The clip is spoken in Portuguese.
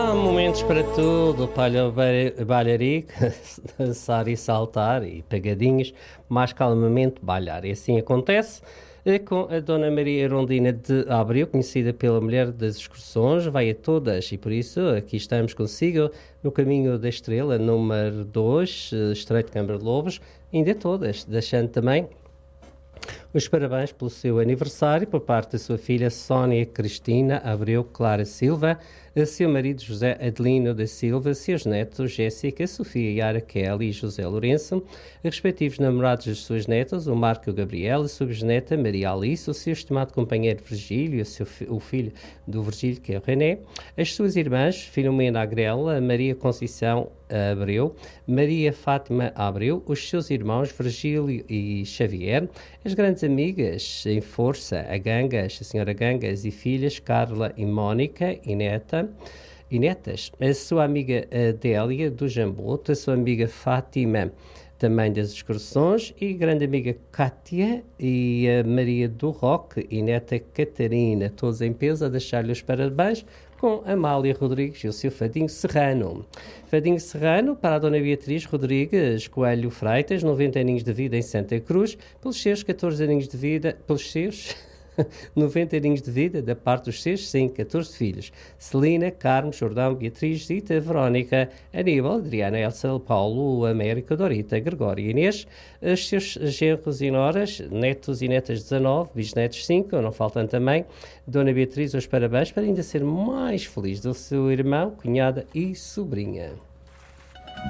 Há momentos para tudo, palha balharico, dançar e saltar e pegadinhas, mais calmamente balhar. E assim acontece com a Dona Maria Rondina de Abreu, conhecida pela mulher das excursões, vai a todas e por isso aqui estamos consigo no caminho da estrela, número 2, Estreito de Câmara de Lobos, ainda todas, deixando também os parabéns pelo seu aniversário por parte da sua filha Sónia Cristina Abreu Clara Silva, seu marido José Adelino da Silva, seus netos Jéssica, Sofia Yara Kelly e José Lourenço, respectivos namorados das suas netas, o Marco Gabriel, a sua bisneta Maria Alice, o seu estimado companheiro Virgílio, o filho do Virgílio, que é o René, as suas irmãs Filomena Agrela, Maria Conceição Abreu, Maria Fátima Abreu, os seus irmãos Virgílio e Xavier, as grandes amigas em força, a senhora Gangas e filhas Carla e Mónica e netas, a sua amiga Adélia do Jamboto, a sua amiga Fátima também das excursões e grande amiga Cátia e a Maria do Roque e neta Catarina, todos em peso a deixar-lhe os parabéns com Amália Rodrigues e o seu Fadinho Serrano. Fadinho Serrano para a Dona Beatriz Rodrigues Coelho Freitas, 90 aninhos de vida em Santa Cruz, pelos seus 14 aninhos de vida, pelos seus 90 aninhos de vida, da parte dos seus, sim, 14 filhos. Celina, Carmo, Jordão, Beatriz, Zita, Verónica, Aníbal, Adriana, Elsa, Paulo, América, Dorita, Gregório e Inês, os seus genros e noras, netos e netas 19, bisnetos 5, não faltam também, Dona Beatriz, os parabéns para ainda ser mais feliz do seu irmão, cunhada e sobrinha.